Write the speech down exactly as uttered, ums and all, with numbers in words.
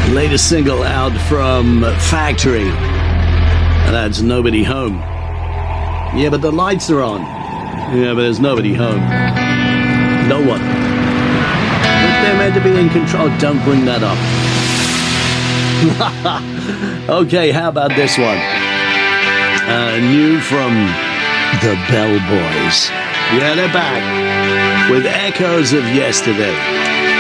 Latest single out from Factory. And that's Nobody Home. Yeah, but the lights are on. Yeah, but there's nobody home. No one. But they're meant to be in control. Don't bring that up. Okay, how about this one? Uh, new from the Bell Boys. Yeah, they're back with echoes of yesterday.